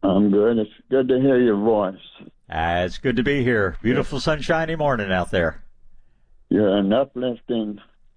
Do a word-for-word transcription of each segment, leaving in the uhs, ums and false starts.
I'm good. It's good to hear your voice. Uh, it's good to be here. Beautiful sunshiny morning out there. You're an uplifting,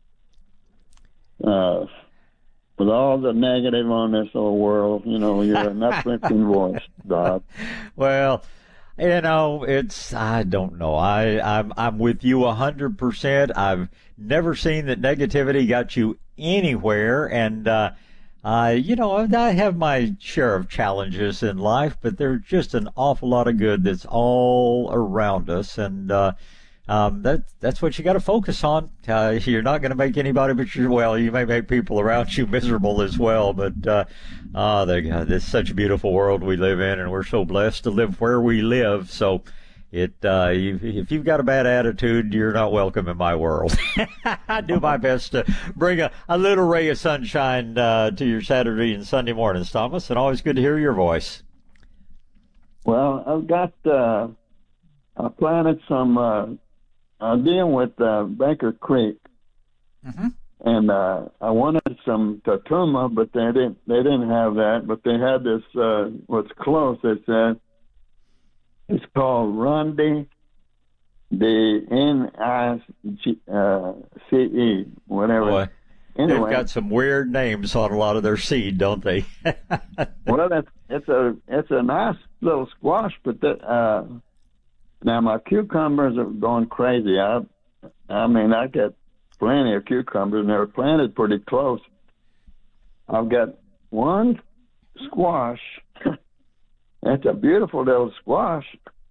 uh, with all the negative on this whole world, you know, you're an uplifting voice, Bob. Well, you know, it's, I don't know. I, I'm, I'm with you a hundred percent. I've never seen that negativity got you anywhere. And, uh, uh, you know, I have my share of challenges in life, but there's just an awful lot of good that's all around us. And, uh, Um, that, that's what you got to focus on. Uh, you're not going to make anybody but you, well, you may make people around you miserable as well, but, uh, uh, they, uh, this is such a beautiful world we live in, and we're so blessed to live where we live. So it, uh, you, if you've got a bad attitude, you're not welcome in my world. I do my best to bring a, a little ray of sunshine, uh, to your Saturday and Sunday mornings, Thomas, and always good to hear your voice. Well, I've got, uh, I planted some, uh, I'm dealing with uh, Baker Creek, mm-hmm. and uh, I wanted some Tatuma, but they didn't. They didn't have that. But they had this. Uh, what's close? They said it's called Rondi de N I C E, whatever. Boy, anyway, they've got some weird names on a lot of their seed, don't they? Well, it's it's a it's a nice little squash, but the, uh, now my cucumbers are going crazy. I, I mean, I get plenty of cucumbers, and they're planted pretty close. I've got one squash. It's a beautiful little squash,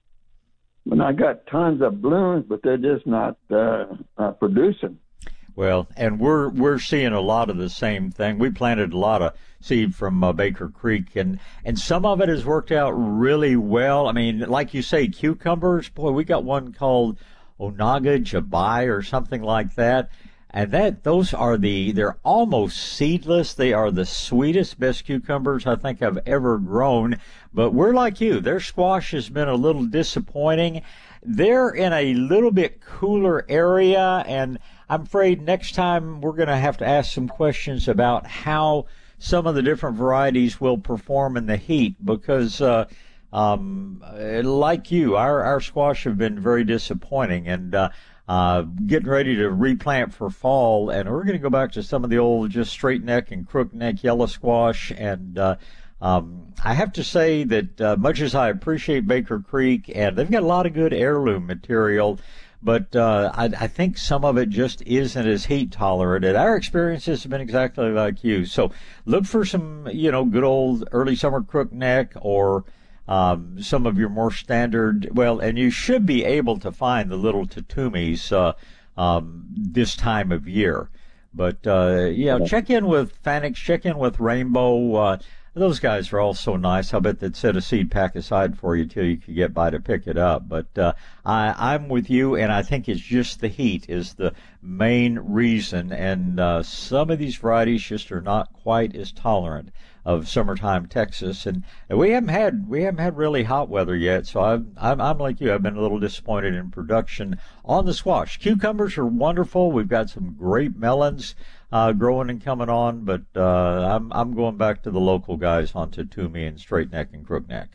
and I got tons of blooms, but they're just not uh, uh, producing. Well, and we're we're seeing a lot of the same thing. We planted a lot of seed from uh, Baker Creek, and and some of it has worked out really well. I mean, like you say, cucumbers. Boy, we got one called Onaga Jabai or something like that, and that those are the they're almost seedless. They are the sweetest, best cucumbers I think I've ever grown. But we're like you. Their squash has been a little disappointing. They're in a little bit cooler area, and I'm afraid next time we're going to have to ask some questions about how some of the different varieties will perform in the heat, because uh, um, like you, our, our squash have been very disappointing, and uh, uh, getting ready to replant for fall, and we're going to go back to some of the old just straight neck and crook neck yellow squash. And uh, um, I have to say that uh, much as I appreciate Baker Creek, and they've got a lot of good heirloom material, but uh, I, I think some of it just isn't as heat tolerant. And our experiences have been exactly like you. So look for some, you know, good old early summer crook neck, or um, some of your more standard. Well, and you should be able to find the little Tatumis uh, um, this time of year. But uh, yeah, check in with Fanix, check in with Rainbow. Uh, Those guys are all so nice. I bet they'd set a seed pack aside for you till you could get by to pick it up. But uh, I, I'm with you, and I think it's just the heat is the main reason. And uh, some of these varieties just are not quite as tolerant of summertime Texas. And we haven't had we haven't had really hot weather yet. So I'm I'm, I'm like you. I've been a little disappointed in production on the squash. Cucumbers are wonderful. We've got some great melons Uh, growing and coming on, but uh, I'm I'm going back to the local guys on Tatumi and straight neck and crook neck.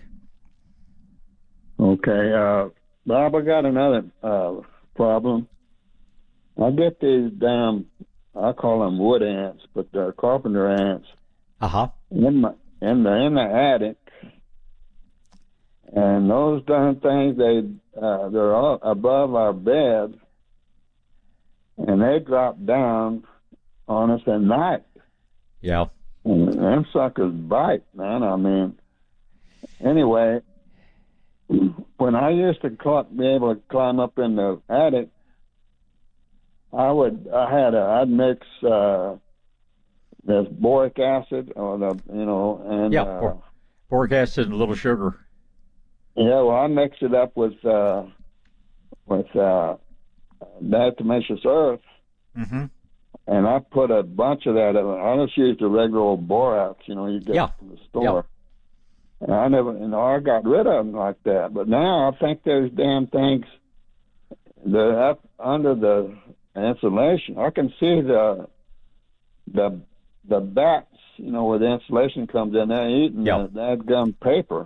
Okay, uh, Bob, I got another uh, problem. I get these damn, I call them wood ants, but they're carpenter ants. Uh huh. In my in the in the attic, and those darn things they uh, they're all above our bed, and they drop down on us at night. Yeah. And them suckers bite, man. I mean, anyway, when I used to cl- be able to climb up in the attic, I would, I had a, I'd mix uh, this boric acid, or the, you know, and yeah, uh, bor- boric acid and a little sugar. Yeah, well, I mixed it up with uh, with uh, diatomaceous earth. Mm-hmm. And I put a bunch of that in. I just used the regular old borax, you know, you get yeah. from the store. Yeah. And I never, you know, I got rid of them like that. But now I think those damn things, they're up under the insulation. I can see the the the bats, you know, where the insulation comes in, they're eating yeah. the that gum paper.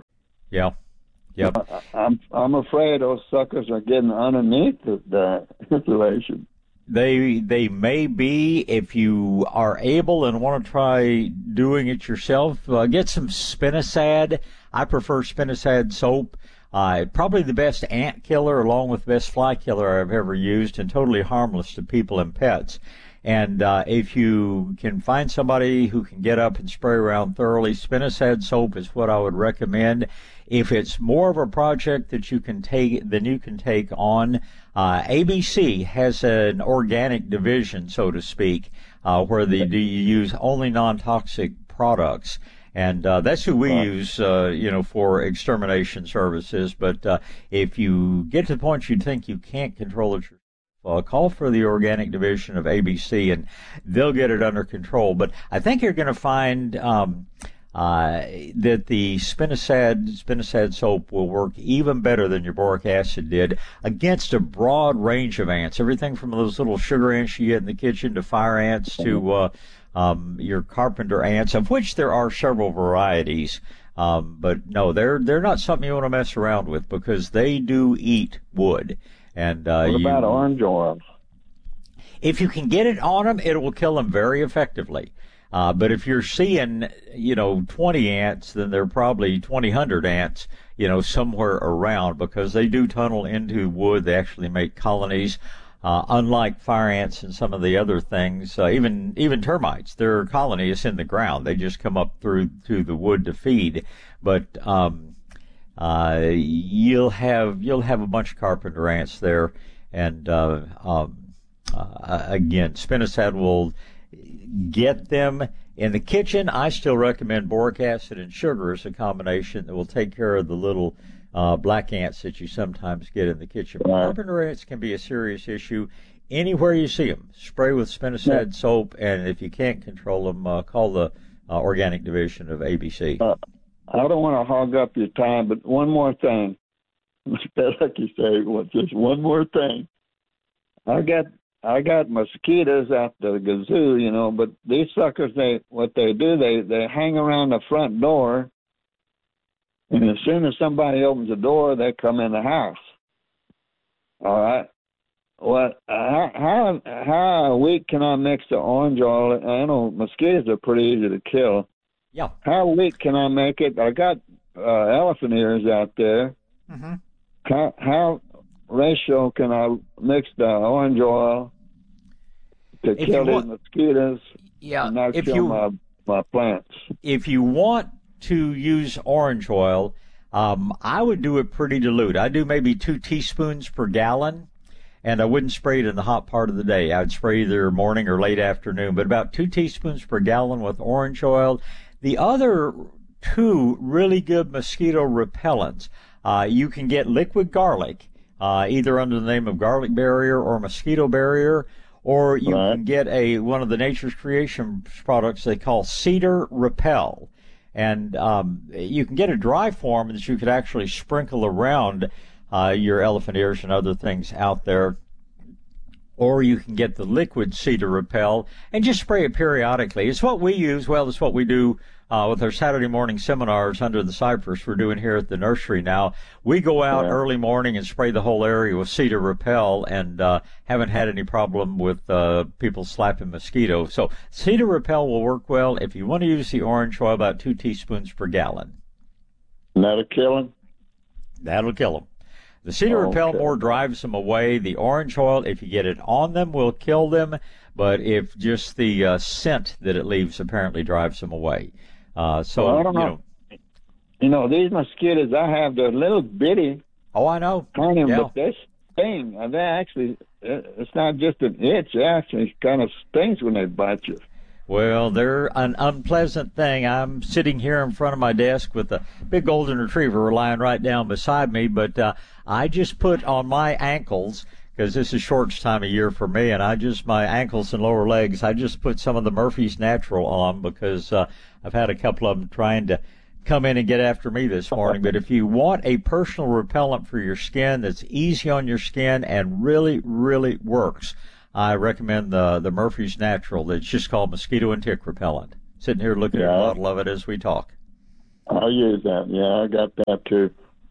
Yeah. Yep. I, I'm I'm afraid those suckers are getting underneath the, the insulation. They they may be. If you are able and want to try doing it yourself, uh, get some spinosad. I prefer spinosad soap. Uh, probably the best ant killer along with the best fly killer I've ever used, and totally harmless to people and pets. And uh, if you can find somebody who can get up and spray around thoroughly, spinosad soap is what I would recommend. If it's more of a project that you can take, then you can take on. Uh, A B C has an organic division, so to speak, uh, where they do you use only non-toxic products. And uh, that's who we right. use, uh, you know, for extermination services. But uh, if you get to the point you think you can't control it, uh, call for the organic division of A B C, and they'll get it under control. But I think you're going to find um, uh, that the spinosad spinosad soap will work even better than your boric acid did against a broad range of ants. Everything from those little sugar ants you get in the kitchen to fire ants to uh, Um, your carpenter ants, of which there are several varieties. Um, but no, they're they're not something you want to mess around with because they do eat wood. And uh, what about you, orange oil? If you can get it on them, it will kill them very effectively. Uh, but if you're seeing, you know, twenty ants, then there are probably twenty hundred ants, you know, somewhere around because they do tunnel into wood. They actually make colonies. Uh, unlike fire ants and some of the other things, uh, even even termites, they're colonies in the ground. They just come up through through the wood to feed. But um, uh, you'll have you'll have a bunch of carpenter ants there, and uh, um, uh, again, spinosad will get them. In the kitchen, I still recommend boric acid and sugar as a combination that will take care of the little Uh, black ants that you sometimes get in the kitchen. Right. Carpenter ants can be a serious issue. Anywhere you see them, spray with spinosad yeah. soap, and if you can't control them, uh, call the uh, organic division of A B C. Uh, I don't want to hog up your time, but one more thing. Like you say, well, just one more thing. I got I got mosquitoes out the gazoo, you know, but these suckers, they what they do, they, they hang around the front door. And as soon as somebody opens the door, they come in the house. All right. Well, how how, how weak can I mix the orange oil? I know mosquitoes are pretty easy to kill. Yeah. How weak can I make it? I got uh, elephant ears out there. Mm-hmm. How, how ratio can I mix the orange oil to if kill these want, mosquitoes? Yeah. And not if kill you my my plants. If you want to use orange oil, um, I would do it pretty dilute. I do maybe two teaspoons per gallon, and I wouldn't spray it in the hot part of the day. I would spray either morning or late afternoon, but about two teaspoons per gallon with orange oil. The other two really good mosquito repellents, uh, you can get liquid garlic, uh, either under the name of garlic barrier or mosquito barrier, or you right. can get a one of the Nature's Creation products they call Cedar Repel. And um, you can get a dry form that you could actually sprinkle around uh, your elephant ears and other things out there. Or you can get the liquid Cedar Repel and just spray it periodically. It's what we use. Well, it's what we do uh, with our Saturday morning seminars under the cypress we're doing here at the nursery now. We go out yeah. early morning and spray the whole area with Cedar Repel, and uh, haven't had any problem with uh, people slapping mosquitoes. So Cedar Repel will work well. If you want to use the orange oil, about two teaspoons per gallon. That'll kill them? That'll kill them. The Cedar okay. Repel more drives them away. The orange oil, if you get it on them, will kill them. But if just the uh, scent that it leaves apparently drives them away. Uh, so, well, I don't you know. know. You know, these mosquitoes I have, they're little bitty. Oh, I know. Tiny, yeah. but they sting. And they actually, it's not just an itch. It actually kind of stings when they bite you. Well, they're an unpleasant thing. I'm sitting here in front of my desk with a big golden retriever lying right down beside me, but uh, I just put on my ankles, because this is shorts time of year for me, and I just, my ankles and lower legs, I just put some of the Murphy's Natural on because uh, I've had a couple of them trying to come in and get after me this morning. But if you want a personal repellent for your skin that's easy on your skin and really, really works, I recommend the the Murphy's Natural. It's just called Mosquito and Tick Repellent. Sitting here looking yeah. at a bottle of it as we talk. I'll use that. Yeah, I got that too.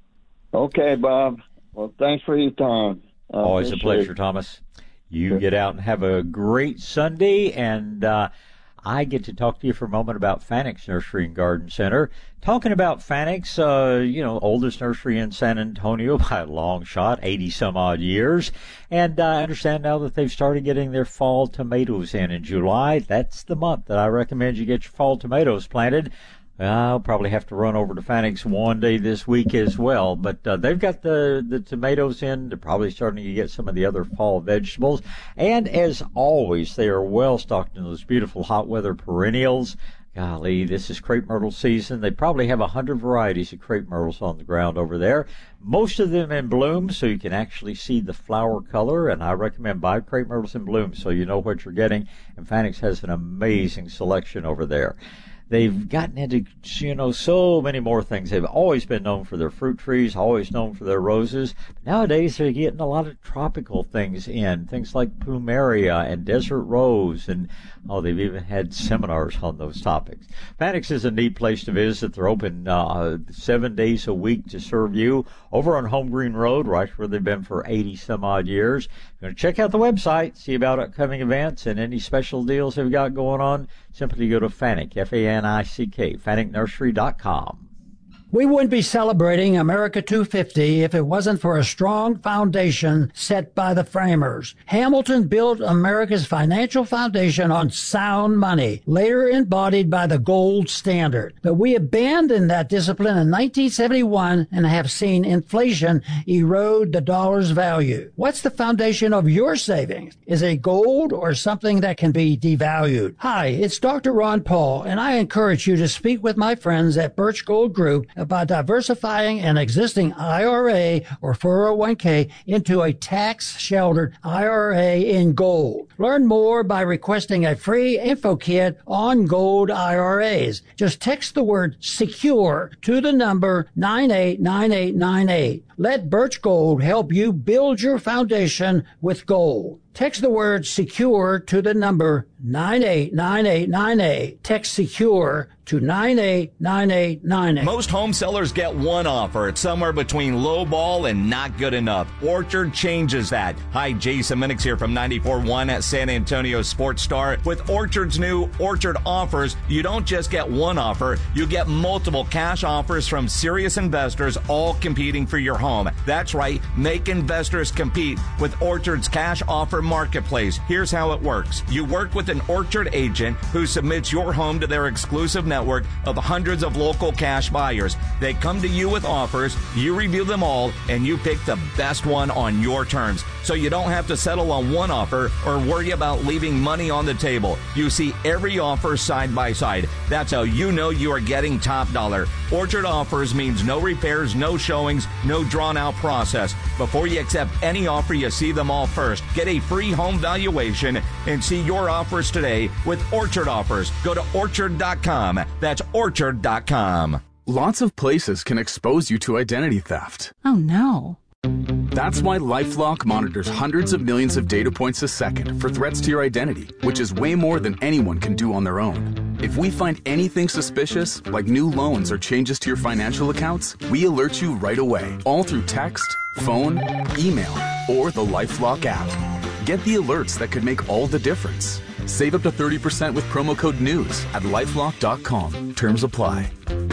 Okay, Bob. Well, thanks for your time. I Always a pleasure, it. Thomas. You get out and have a great Sunday, and uh, I get to talk to you for a moment about Fanix Nursery and Garden Center. Talking about Fanix, uh, you know, oldest nursery in San Antonio by a long shot, eighty some odd years. And uh, I understand now that they've started getting their fall tomatoes in in July. That's the month that I recommend you get your fall tomatoes planted. I'll probably have to run over to Fanix one day this week as well. But uh, they've got the, the tomatoes in. They're probably starting to get some of the other fall vegetables. And as always, they are well stocked in those beautiful hot weather perennials. Golly, this is crepe myrtle season. They probably have a hundred varieties of crepe myrtles on the ground over there. Most of them in bloom, so you can actually see the flower color. And I recommend buy crepe myrtles in bloom so you know what you're getting. And Fanix has an amazing selection over there. They've gotten into, you know, so many more things. They've always been known for their fruit trees, always known for their roses. Nowadays, they're getting a lot of tropical things in, things like plumeria and desert rose, and, oh, they've even had seminars on those topics. Fanix is a neat place to visit. They're open uh, seven days a week to serve you over on Home Green Road, right where they've been for eighty some odd years. You're going to check out the website, see about upcoming events and any special deals they've got going on. Simply go to Fanick, F A N I C K, Fanick Nursery dot com. We wouldn't be celebrating America two fifty if it wasn't for a strong foundation set by the framers. Hamilton built America's financial foundation on sound money, later embodied by the gold standard. But we abandoned that discipline in nineteen seventy-one and have seen inflation erode the dollar's value. What's the foundation of your savings? Is it gold or something that can be devalued? Hi, it's Doctor Ron Paul, and I encourage you to speak with my friends at Birch Gold Group about diversifying an existing I R A or four oh one k into a tax-sheltered I R A in gold. Learn more by requesting a free info kit on gold I R As. Just text the word SECURE to the number nine eight nine eight nine eight. Let Birch Gold help you build your foundation with gold. Text the word SECURE to the number nine eight nine eight nine eight. Text SECURE to nine eight nine eight nine eight. Most home sellers get one offer. It's somewhere between low ball and not good enough. Orchard changes that. Hi, Jason Minix here from ninety-four point one at San Antonio Sports Star. With Orchard's new Orchard offers, you don't just get one offer, you get multiple cash offers from serious investors, all competing for your home. That's right, make investors compete with Orchard's cash offer marketplace. Here's how it works. You work with an Orchard agent who submits your home to their exclusive network of hundreds of local cash buyers. They come to you with offers, you review them all, and you pick the best one on your terms. So you don't have to settle on one offer or worry about leaving money on the table. You see every offer side by side. That's how you know you are getting top dollar. Orchard offers means no repairs, no showings, no drawn out process. Before you accept any offer, you see them all first. Get a free home valuation and see your offers today with Orchard offers. Go to orchard dot com. That's orchard dot com. Lots of places can expose you to identity theft. Oh no. That's why LifeLock monitors hundreds of millions of data points a second for threats to your identity, which is way more than anyone can do on their own. If we find anything suspicious, like new loans or changes to your financial accounts, we alert you right away, all through text, phone, email, or the LifeLock app. Get the alerts that could make all the difference. Save up to thirty percent with promo code NEWS at lifelock dot com. Terms apply.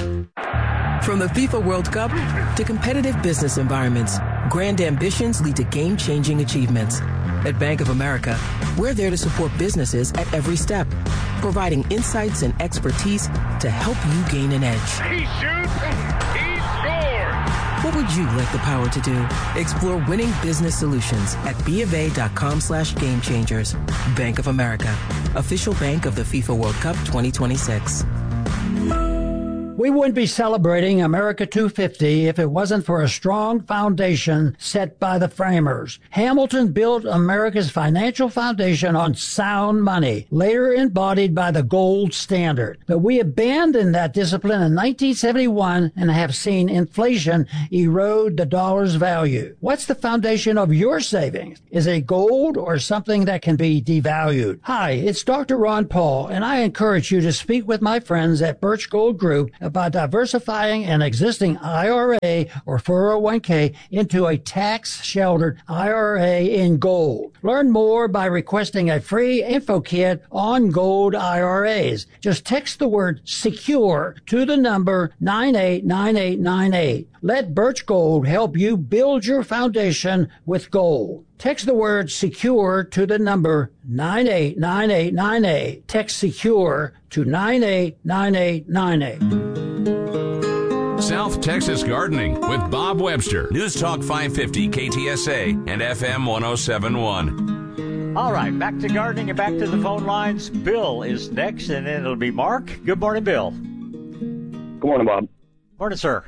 From the FIFA World Cup to competitive business environments, grand ambitions lead to game-changing achievements. At Bank of America, we're there to support businesses at every step, providing insights and expertise to help you gain an edge. He shoots, he scores! What would you like the power to do? Explore winning business solutions at BofA.com slash game changers. Bank of America, official bank of the FIFA World Cup twenty twenty-six. We wouldn't be celebrating America two fifty if it wasn't for a strong foundation set by the framers. Hamilton built America's financial foundation on sound money, later embodied by the gold standard. But we abandoned that discipline in nineteen seventy-one and have seen inflation erode the dollar's value. What's the foundation of your savings? Is it gold or something that can be devalued? Hi, it's Doctor Ron Paul, and I encourage you to speak with my friends at Birch Gold Group by diversifying an existing I R A or four oh one k into a tax-sheltered I R A in gold. Learn more by requesting a free info kit on gold I R As. Just text the word SECURE to the number nine eight nine eight nine eight. Let Birch Gold help you build your foundation with gold. Text the word SECURE to the number nine eight nine eight nine eight. Text SECURE to nine eight nine eight nine eight. South Texas Gardening with Bob Webster. News Talk five fifty K T S A and F M one oh seven point one. All right, back to gardening and back to the phone lines. Bill is next, and then it'll be Mark. Good morning, Bill. Good morning, Bob. Morning, sir.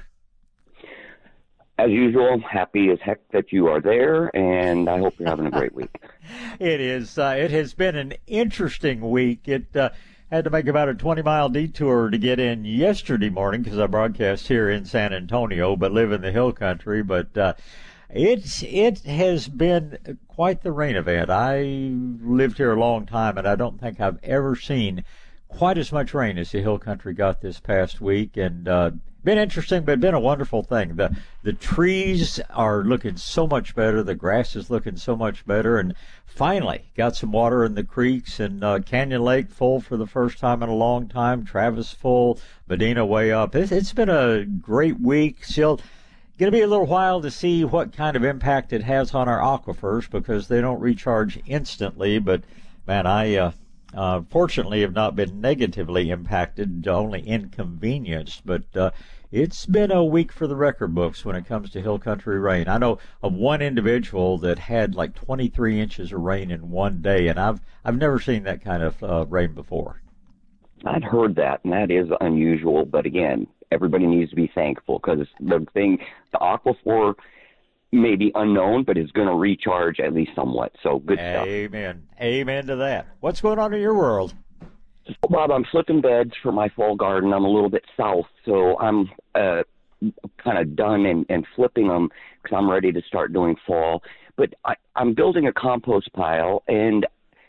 As usual, happy as heck that you are there, and I hope you're having a great week. It is. Uh, it has been an interesting week. It uh, had to make about a twenty-mile detour to get in yesterday morning because I broadcast here in San Antonio, but live in the hill country. But uh, it's it has been quite the rain event. I lived here a long time, and I don't think I've ever seen quite as much rain as the hill country got this past week, and uh, been interesting, but been a wonderful thing. The the trees are looking so much better. The grass is looking so much better. And finally got some water in the creeks, and uh, Canyon Lake full for the first time in a long time. Travis full, Medina way up. It's, it's been a great week. Still going to be a little while to see what kind of impact it has on our aquifers because they don't recharge instantly. But, man, I... Uh, Uh, fortunately, have not been negatively impacted, only inconvenienced. But uh, it's been a week for the record books when it comes to hill country rain. I know of one individual that had like twenty-three inches of rain in one day, and I've I've never seen that kind of uh, rain before. I'd heard that, and that is unusual. But again, everybody needs to be thankful because the thing, the aquifer may be unknown, but it's going to recharge at least somewhat. So good stuff. Amen. Amen to that. What's going on in your world? So, Bob, I'm flipping beds for my fall garden. I'm a little bit south, so I'm uh, kind of done and, and flipping them because I'm ready to start doing fall. But I, I'm building a compost pile, and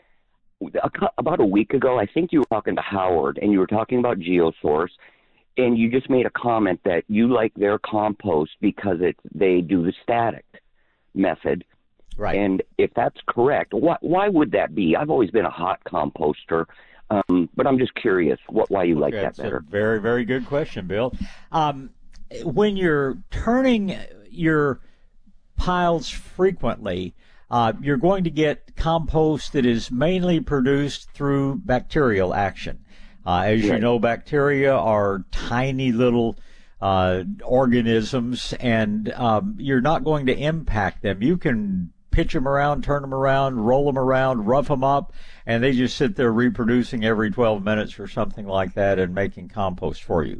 a, about a week ago, I think you were talking to Howard, and you were talking about GeoSource. And you just made a comment that you like their compost because it they do the static method. Right. And if that's correct, why, why would that be? I've always been a hot composter, um, but I'm just curious what why you like That's that better. A very, very good question, Bill. Um, when you're turning your piles frequently, uh, you're going to get compost that is mainly produced through bacterial action. Uh, as you know, bacteria are tiny little uh, organisms, and um, you're not going to impact them. You can pitch them around, turn them around, roll them around, rough them up, and they just sit there reproducing every twelve minutes or something like that and making compost for you.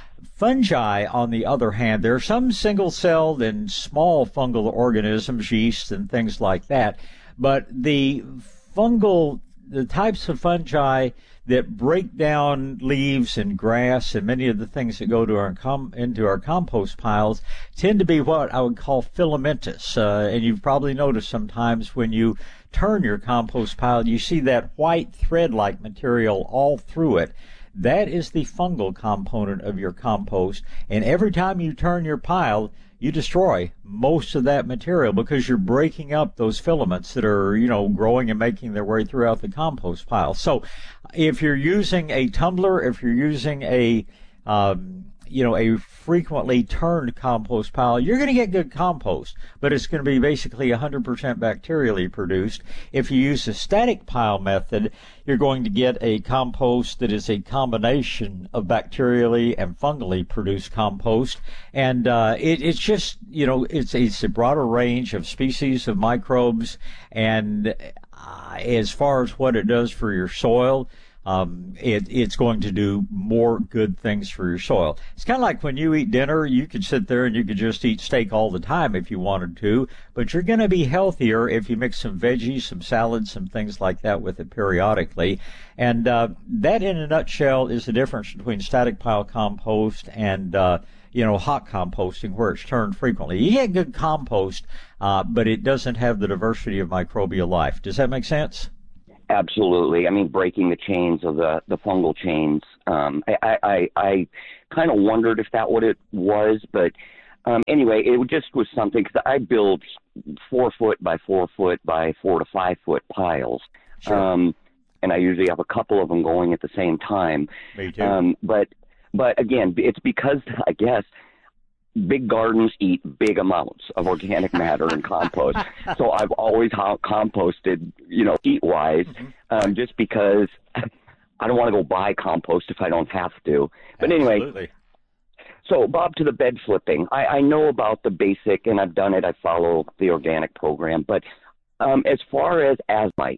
Fungi, on the other hand, there are some single-celled and small fungal organisms, yeasts and things like that, but the fungal, the types of fungi that break down leaves and grass and many of the things that go to our com- into our compost piles tend to be what I would call filamentous. Uh, and you've probably noticed sometimes when you turn your compost pile, you see that white thread-like material all through it. That is the fungal component of your compost. And every time you turn your pile, you destroy most of that material because you're breaking up those filaments that are, you know, growing and making their way throughout the compost pile. So if you're using a tumbler, if you're using a, um, you know, a frequently turned compost pile, you're going to get good compost, but it's going to be basically one hundred percent bacterially produced. If you use the static pile method, you're going to get a compost that is a combination of bacterially and fungally produced compost. And uh, it, it's just, you know, it's, it's a broader range of species of microbes. And uh, as far as what it does for your soil, Um, it, it's going to do more good things for your soil. It's kind of like when you eat dinner, you could sit there and you could just eat steak all the time if you wanted to, but you're going to be healthier if you mix some veggies, some salads, some things like that with it periodically. And uh, that, in a nutshell, is the difference between static pile compost and uh, you know, hot composting, where it's turned frequently. You get good compost, uh, but it doesn't have the diversity of microbial life. Does that make sense? Absolutely. I mean, breaking the chains of the, the fungal chains. Um, I, I, I kind of wondered if that what it was, but um, anyway, it just was something because I build four foot by four foot by four to five foot piles. Sure. Um, and I usually have a couple of them going at the same time. Me too. Um, but, but again, it's because, I guess, big gardens eat big amounts of organic matter and compost. So I've always ha- composted, you know, heat-wise, mm-hmm. um, just because I don't want to go buy compost if I don't have to. But Absolutely. Anyway, so Bob, to the bed flipping. I, I know about the basic, and I've done it. I follow the organic program. But um, as far as azomite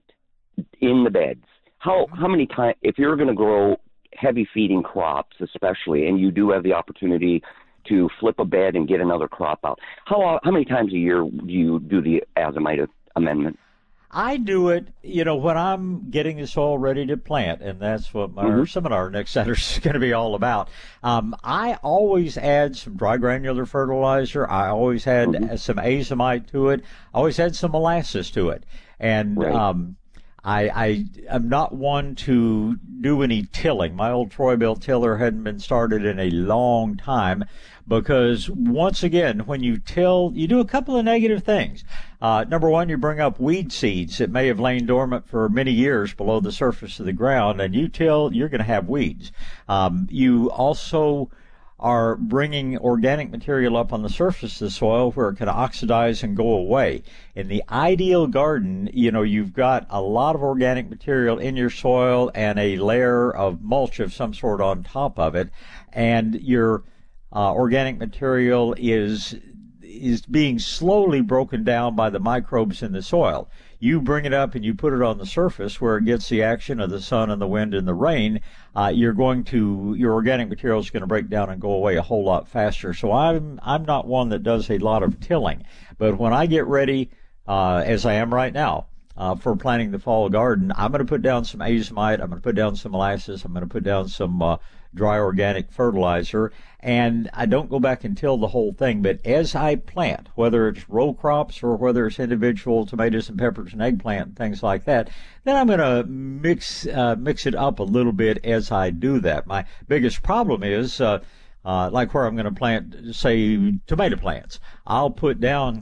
in the beds, how how many times, if you're going to grow heavy feeding crops especially, and you do have the opportunity to flip a bed and get another crop out, how how many times a year do you do the azomite amendment? I do it, you know, when I'm getting the soil ready to plant, and that's what my mm-hmm. seminar next Saturday is going to be all about. Um, I always add some dry granular fertilizer. I always had mm-hmm. some azomite to it. I always had some molasses to it. And right. um, I, I am not one to do any tilling. My old Troy-Bilt tiller hadn't been started in a long time because, once again, when you till, you do a couple of negative things. Uh, number one, you bring up weed seeds that may have lain dormant for many years below the surface of the ground, and you till, you're going to have weeds. Um, you also are bringing organic material up on the surface of the soil where it can oxidize and go away. In the ideal garden, you know, you've got a lot of organic material in your soil and a layer of mulch of some sort on top of it, and your uh, organic material is is being slowly broken down by the microbes in the soil. You bring it up and you put it on the surface where it gets the action of the sun and the wind and the rain, uh, you're going to, your organic material is going to break down and go away a whole lot faster. So I'm, I'm not one that does a lot of tilling. But when I get ready, uh, as I am right now, uh, for planting the fall garden, I'm going to put down some azomite, I'm going to put down some molasses, I'm going to put down some, uh, dry organic fertilizer, and I don't go back and till the whole thing, but as I plant, whether it's row crops or whether it's individual tomatoes and peppers and eggplant and things like that, then I'm going to mix uh, mix it up a little bit as I do that. My biggest problem is, uh, uh, like where I'm going to plant, say, tomato plants. I'll put down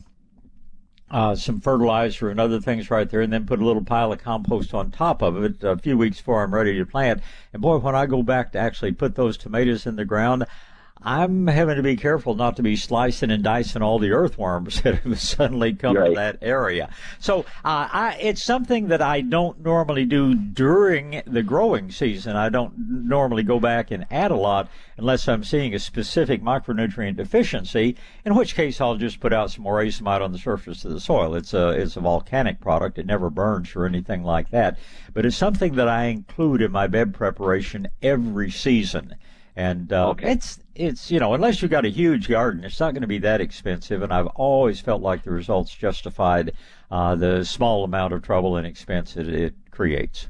Uh, some fertilizer and other things right there, and then put a little pile of compost on top of it a few weeks before I'm ready to plant. And boy, when I go back to actually put those tomatoes in the ground, I'm having to be careful not to be slicing and dicing all the earthworms that have suddenly come right. to that area. So uh, I, it's something that I don't normally do during the growing season. I don't normally go back and add a lot unless I'm seeing a specific micronutrient deficiency, in which case I'll just put out some more azomite on the surface of the soil. It's a, it's a volcanic product. It never burns or anything like that. But it's something that I include in my bed preparation every season. And uh, okay. it's, it's you know, unless you've got a huge garden, it's not going to be that expensive. And I've always felt like the results justified uh, the small amount of trouble and expense that it creates.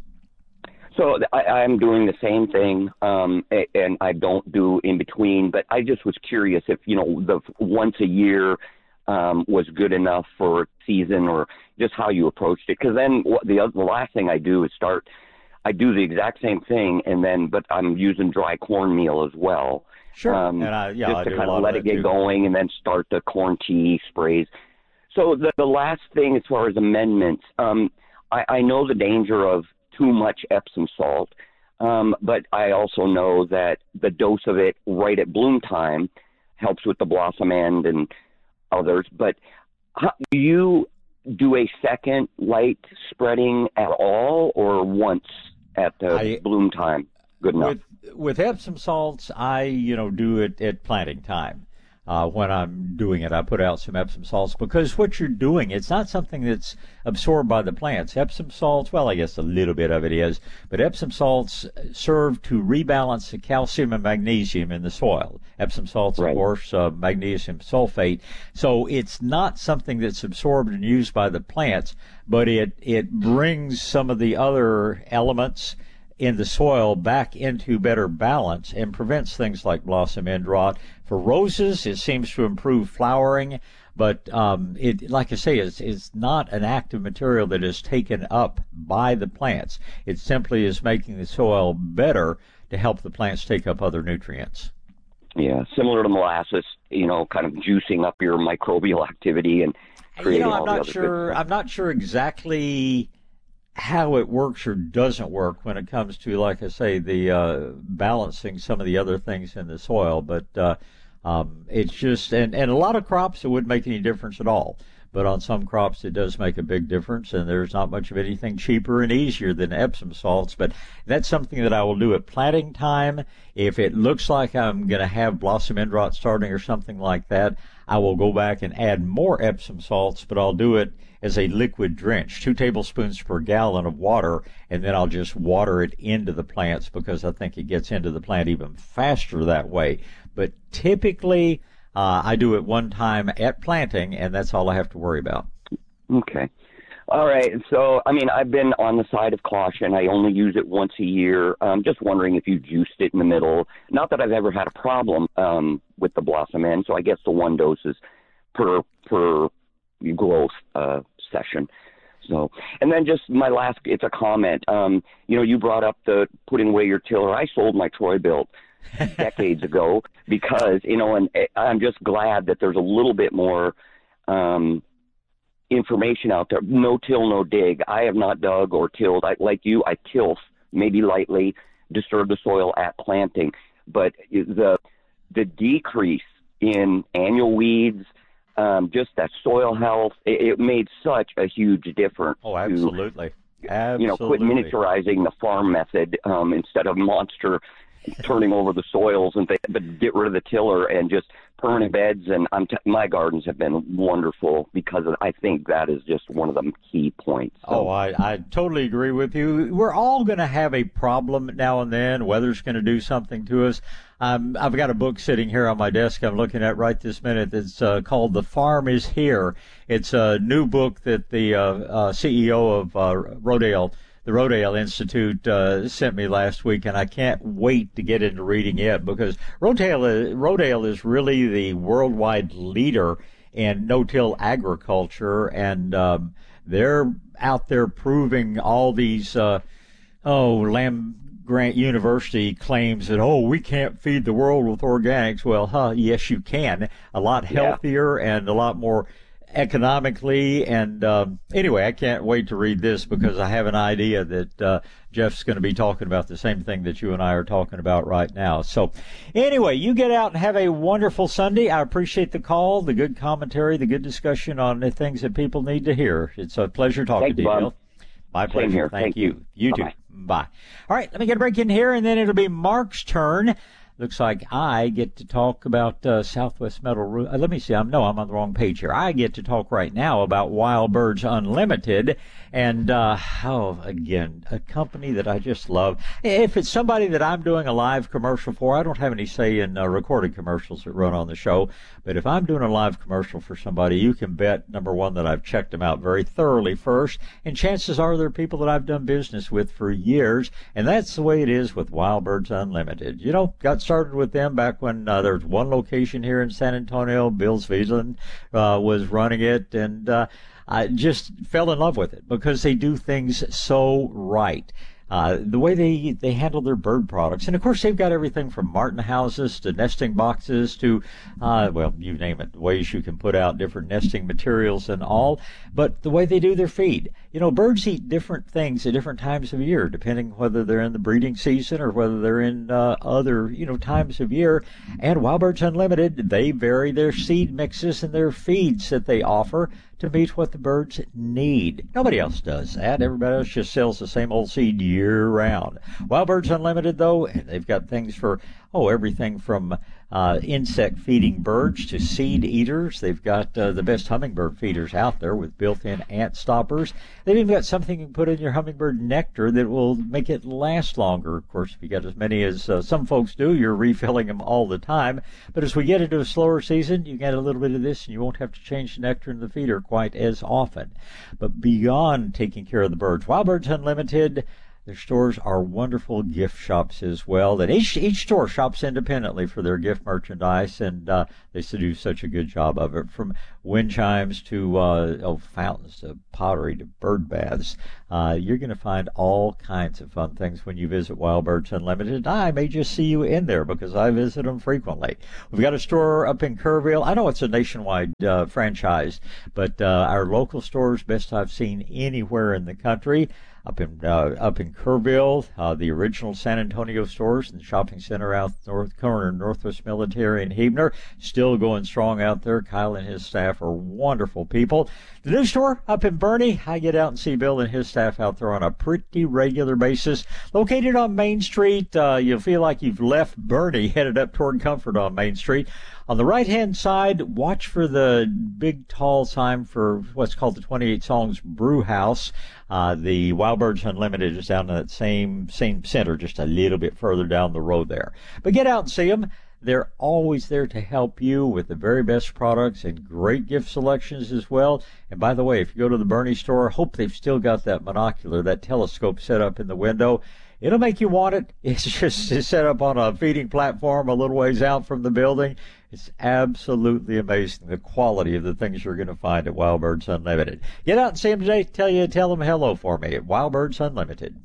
So I, I'm doing the same thing, um, and I don't do in between. But I just was curious if, you know, the once a year um, was good enough for season, or just how you approached it. Because then the, the last thing I do is start – I do the exact same thing, and then, but I'm using dry cornmeal as well. Sure. Um, and I, yeah, just I to do kind a lot of let of it get too. going, and then start the corn tea sprays. So the, the last thing as far as amendments, um, I, I know the danger of too much Epsom salt, um, but I also know that the dose of it right at bloom time helps with the blossom end and others. But how, do you do a second light spreading at all, or once at the I, bloom time? Good enough. With, with Epsom salts, I, you know, do it at planting time. Uh, when I'm doing it, I put out some Epsom salts, because what you're doing, it's not something that's absorbed by the plants. Epsom salts, well, I guess a little bit of it is, but Epsom salts serve to rebalance the calcium and magnesium in the soil. Epsom salts, right. of course, uh, magnesium sulfate. So it's not something that's absorbed and used by the plants, but it, it brings some of the other elements in the soil back into better balance and prevents things like blossom end rot. For roses, it seems to improve flowering, but um, it, like I say, it's, it's not an active material that is taken up by the plants. It simply is making the soil better to help the plants take up other nutrients. Yeah, similar to molasses, you know, kind of juicing up your microbial activity and creating you know, I'm all the not other sure. good I'm not sure exactly how it works or doesn't work when it comes to, like I say, the uh, balancing some of the other things in the soil. But uh, um, it's just, and, and a lot of crops it wouldn't make any difference at all. But on some crops it does make a big difference, and there's not much of anything cheaper and easier than Epsom salts. But that's something that I will do at planting time. If it looks like I'm going to have blossom end rot starting or something like that, I will go back and add more Epsom salts, but I'll do it as a liquid drench, two tablespoons per gallon of water, and then I'll just water it into the plants because I think it gets into the plant even faster that way. But typically, uh, I do it one time at planting, and that's all I have to worry about. Okay. All right. So, I mean, I've been on the side of caution. I only use it once a year. I'm just wondering if you juiced it in the middle. Not that I've ever had a problem um, with the blossom end, so I guess the one dose is per per growth uh, session. So, and then just my last, it's a comment. Um, you know, you brought up the putting away your tiller. I sold my Troy-Bilt decades ago because, you know, and I'm just glad that there's a little bit more um, information out there. No till, no dig. I have not dug or tilled. I, like you, I till maybe lightly, disturb the soil at planting. But the the decrease in annual weeds, um, just that soil health, it, it made such a huge difference. Oh, absolutely. To, absolutely. You know, quit miniaturizing the farm method um, instead of monster turning over the soils and things, but get rid of the tiller and just permanent beds. And I'm t- my gardens have been wonderful because of, I think that is just one of the key points. So. Oh, I, I totally agree with you. We're all going to have a problem now and then. Weather's going to do something to us. Um, I've got a book sitting here on my desk I'm looking at right this minute that's uh, called The Farm is Here. It's a new book that the uh, uh, C E O of uh, Rodale The Rodale Institute uh, sent me last week, and I can't wait to get into reading it because Rodale, Rodale is really the worldwide leader in no-till agriculture, and um, they're out there proving all these, uh, oh, Lamb Grant University claims that, oh, we can't feed the world with organics. Well, huh, yes, you can. A lot healthier yeah. and a lot more economically. And um, anyway, I can't wait to read this because I have an idea that uh, Jeff's going to be talking about the same thing that you and I are talking about right now. So anyway, you get out and have a wonderful Sunday. I appreciate the call, the good commentary, the good discussion on the things that people need to hear. It's a pleasure talking Thank to you, you, Bob. Bill. My pleasure. Here. Thank, Thank you. You, you too. Bye. All right, let me get a break in here, and then it'll be Mark's turn. Looks like I get to talk about uh, Southwest Metal. Uh, let me see. I'm no, I'm on the wrong page here. I get to talk right now about Wild Birds Unlimited, and uh, oh, again, a company that I just love. If it's somebody that I'm doing a live commercial for, I don't have any say in uh, recorded commercials that run on the show. But if I'm doing a live commercial for somebody, you can bet, number one, that I've checked them out very thoroughly first, and chances are they're people that I've done business with for years, and that's the way it is with Wild Birds Unlimited. You know, got started with them back when uh, there was one location here in San Antonio. Bill Zwiesland uh, was running it, and uh, I just fell in love with it because they do things so right. Uh, the way they, they handle their bird products. And, of course, they've got everything from Martin houses to nesting boxes to, uh, well, you name it, ways you can put out different nesting materials and all. But the way they do their feed. You know, birds eat different things at different times of year, depending whether they're in the breeding season or whether they're in uh, other, you know, times of year. And Wild Birds Unlimited, they vary their seed mixes and their feeds that they offer to meet what the birds need. Nobody else does that. Everybody else just sells the same old seed year-round. Wild Birds Unlimited, though, they've got things for, oh, everything from uh, insect-feeding birds to seed eaters. They've got uh, the best hummingbird feeders out there with built-in ant stoppers. They've even got something you can put in your hummingbird nectar that will make it last longer. Of course, if you got as many as uh, some folks do, you're refilling them all the time. But as we get into a slower season, you get a little bit of this, and you won't have to change the nectar in the feeder quite as often. But beyond taking care of the birds, Wild Birds Unlimited, Their stores are wonderful gift shops as well. And each each store shops independently for their gift merchandise, and uh, they do such a good job of it. From wind chimes to uh, oh, fountains to pottery to bird baths, uh, you're going to find all kinds of fun things when you visit Wild Birds Unlimited. I may just see you in there because I visit them frequently. We've got a store up in Kerrville. I know it's a nationwide uh, franchise, but uh, our local stores, best I've seen anywhere in the country. Up in uh, up in Kerrville, uh, the original San Antonio stores and the shopping center out north corner, Northwest Military and Huebner, still going strong out there. Kyle and his staff are wonderful people. The new store up in Bernie, I get out and see Bill and his staff out there on a pretty regular basis. Located on Main Street, uh, you'll feel like you've left Bernie, headed up toward Comfort on Main Street. On the right-hand side, watch for the big, tall sign for what's called the twenty-eight Songs Brew House. Uh, the Wild Birds Unlimited is down in that same same center, just a little bit further down the road there. But get out and see them. They're always there to help you with the very best products and great gift selections as well. And by the way, if you go to the Bernie store, hope they've still got that monocular, that telescope set up in the window. It'll make you want it. It's just it's set up on a feeding platform a little ways out from the building. It's absolutely amazing, the quality of the things you're going to find at Wild Birds Unlimited. Get out and see them today. Tell you, tell them hello for me at Wild Birds Unlimited.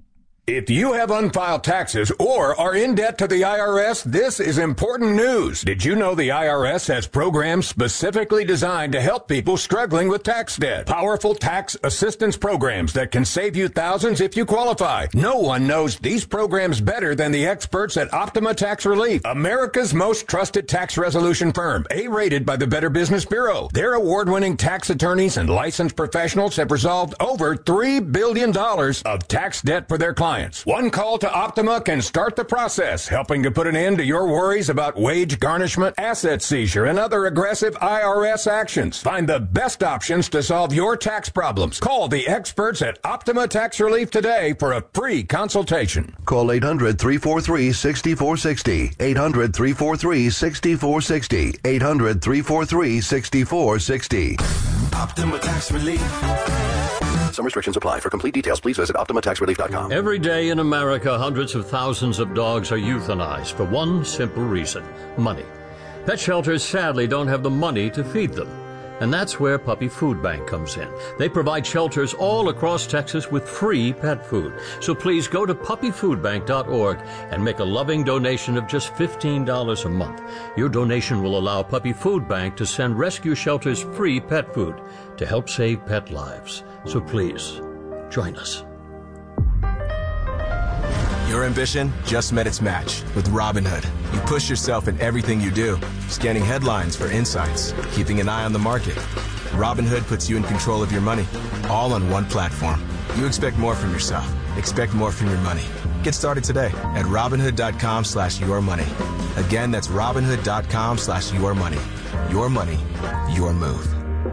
If you have unfiled taxes or are in debt to the I R S, this is important news. Did you know the I R S has programs specifically designed to help people struggling with tax debt? Powerful tax assistance programs that can save you thousands if you qualify. No one knows these programs better than the experts at Optima Tax Relief, America's most trusted tax resolution firm, A-rated by the Better Business Bureau. Their award-winning tax attorneys and licensed professionals have resolved over three billion dollars of tax debt for their clients. One call to Optima can start the process, helping to put an end to your worries about wage garnishment, asset seizure, and other aggressive I R S actions. Find the best options to solve your tax problems. Call the experts at Optima Tax Relief today for a free consultation. Call eight hundred, three four three, six four six zero. eight hundred, three four three, six four six zero. eight hundred, three four three, six four six zero. Optima Tax Relief. Some restrictions apply. For complete details, please visit Optima Tax Relief dot com. Every day in America, hundreds of thousands of dogs are euthanized for one simple reason: money. Pet shelters sadly don't have the money to feed them. And that's where Puppy Food Bank comes in. They provide shelters all across Texas with free pet food. So please go to puppy food bank dot org and make a loving donation of just fifteen dollars a month. Your donation will allow Puppy Food Bank to send rescue shelters free pet food to help save pet lives. So please, join us. Your ambition just met its match with Robinhood. You push yourself in everything you do, scanning headlines for insights, keeping an eye on the market. Robinhood puts you in control of your money, all on one platform. You expect more from yourself. Expect more from your money. Get started today at Robinhood.com slash your money. Again, that's Robinhood.com slash your money. Your money, your move.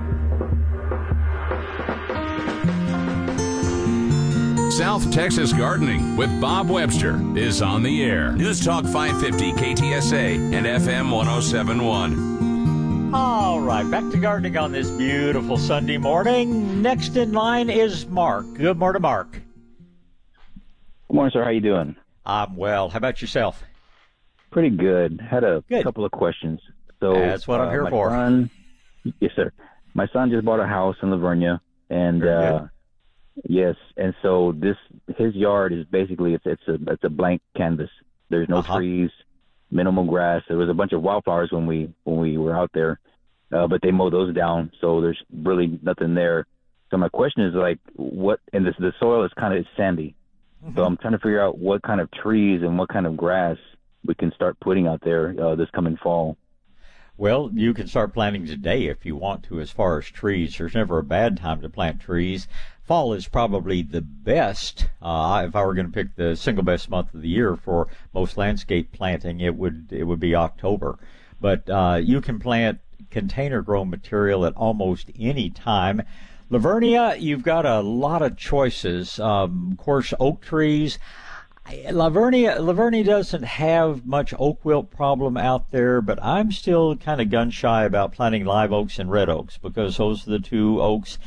South Texas Gardening with Bob Webster is on the air. News Talk five fifty K T S A and F M one oh seven point one. All right, back to gardening on this beautiful Sunday morning. Next in line is Mark. Good morning, Mark. Good morning, sir. How you doing? I'm well. How about yourself? Pretty good. Had a good. couple of questions. So that's what I'm uh, here my for. Son, yes, sir. My son just bought a house in Lavernia, and uh, yes, and so this his yard is basically it's it's a it's a blank canvas. There's no uh-huh. trees, minimal grass. There was a bunch of wildflowers when we when we were out there, uh, but they mowed those down, so there's really nothing there. So my question is like, what? And this the soil is kind of sandy, mm-hmm. so I'm trying to figure out what kind of trees and what kind of grass we can start putting out there uh, this coming fall. Well, you can start planting today if you want to as far as trees. There's never a bad time to plant trees. Fall is probably the best. Uh, if I were going to pick the single best month of the year for most landscape planting, it would it would be October. But uh, you can plant container grown material at almost any time. Lavernia, you've got a lot of choices. Um, of course, oak trees. Lavernia, Lavernia doesn't have much oak wilt problem out there, but I'm still kind of gun shy about planting live oaks and red oaks because those are the two oaks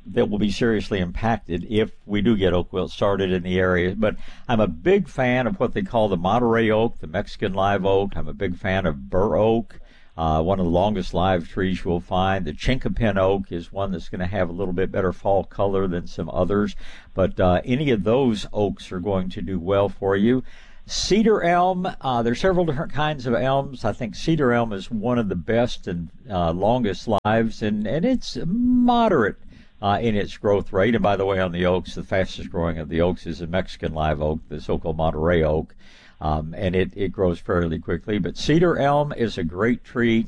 that will be seriously impacted if we do get oak wilt started in the area. But I'm a big fan of what they call the Monterey oak, the Mexican live oak. I'm a big fan of bur oak, uh, one of the longest live trees you'll find. The chinkapin oak is one that's going to have a little bit better fall color than some others. But uh, any of those oaks are going to do well for you. Cedar elm, uh, there's several different kinds of elms. I think cedar elm is one of the best and uh, longest lives, and, and it's moderate uh, in its growth rate. And by the way, on the oaks, the fastest growing of the oaks is a Mexican live oak, the so-called Monterey oak, um, and it, it grows fairly quickly. But cedar elm is a great tree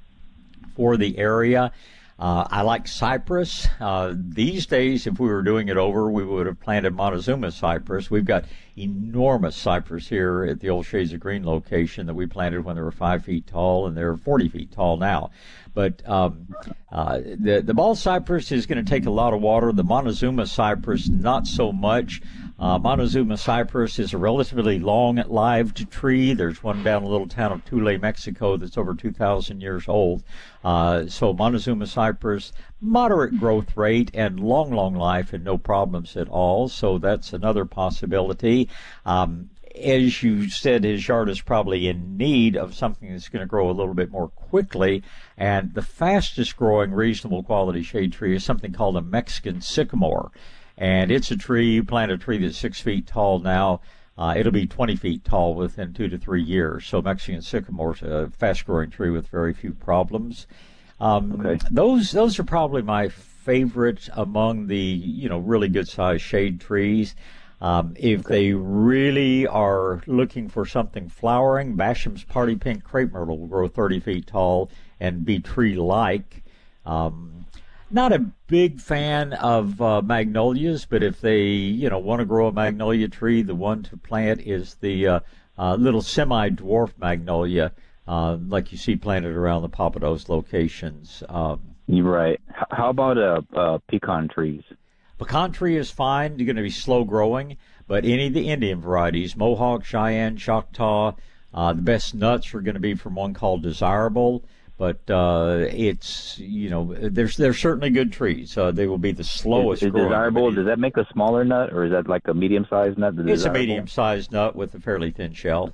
for the area. Uh, I like cypress. Uh, these days, if we were doing it over, we would have planted Montezuma cypress. We've got enormous cypress here at the old Shades of Green location that we planted when they were five feet tall, and they're forty feet tall now. But um, uh, the the bald cypress is going to take a lot of water. The Montezuma cypress, not so much. Uh, Montezuma cypress is a relatively long-lived tree. There's one down in the little town of Tule, Mexico, that's over two thousand years old. Uh, so Montezuma cypress, moderate growth rate and long, long life and no problems at all. So that's another possibility. Um, as you said, his yard is probably in need of something that's going to grow a little bit more quickly. And the fastest growing reasonable quality shade tree is something called a Mexican sycamore. And it's a tree, you plant a tree that's six feet tall now, uh, it'll be twenty feet tall within two to three years. So Mexican sycamore is a fast-growing tree with very few problems. Um, okay. Those those are probably my favorite among the, you know, really good-sized shade trees. Um, if okay. they really are looking for something flowering, Basham's Party Pink Crepe Myrtle will grow thirty feet tall and be tree-like. Um, Not a big fan of uh, magnolias, but if they, you know, want to grow a magnolia tree, the one to plant is the uh, uh, little semi-dwarf magnolia, uh, like you see planted around the Papados locations. Um, You're right. How about uh, uh, pecan trees? Pecan tree is fine. You're going to be slow growing, but any of the Indian varieties, Mohawk, Cheyenne, Choctaw, uh, the best nuts are going to be from one called Desirable. But uh, it's, you know, there's there's certainly good trees. Uh, they will be the slowest is, is growing. Desirable, does that make a smaller nut, or is that like a medium-sized nut? It's desirable? A medium-sized nut with a fairly thin shell.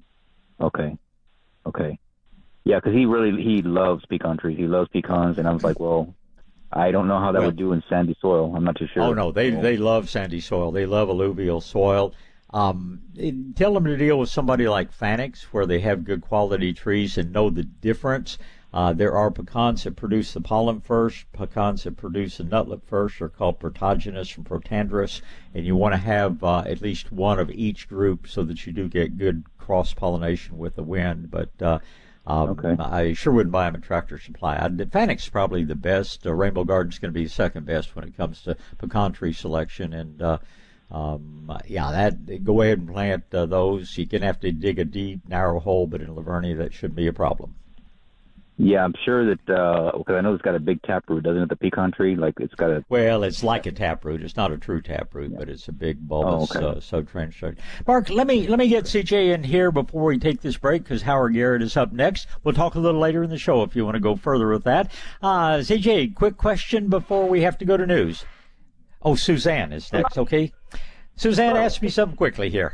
Okay. Okay. Yeah, because he really, he loves pecan trees. He loves pecans, and I was like, well, I don't know how that well, would do in sandy soil. I'm not too sure. Oh, no, they, they love sandy soil. They love alluvial soil. Um, tell them to deal with somebody like Fanix, where they have good quality trees and know the difference. Uh, there are pecans that produce the pollen first. Pecans that produce the nutlet first are called protogynous and protandrous, and you want to have uh, at least one of each group so that you do get good cross-pollination with the wind. But uh, um, okay. I sure wouldn't buy them at Tractor Supply. I, Fanix is probably the best. Uh, Rainbow Garden is going to be second best when it comes to pecan tree selection, and uh, Um, yeah, that go ahead and plant uh, those. You're going to have to dig a deep, narrow hole, but in Lavernia, that shouldn't be a problem. Yeah, I'm sure that, uh, because I know it's got a big taproot, doesn't it, the pecan tree? Like, it's got a... Well, it's like a taproot. It's not a true taproot, yeah. but it's a big bulbous oh, okay. uh, subterranean structure. Mark, let me, let me get C J in here before we take this break, because Howard Garrett is up next. We'll talk a little later in the show if you want to go further with that. Uh, C J, quick question before we have to go to news. Oh, Suzanne is next, okay? Suzanne, ask me something quickly here.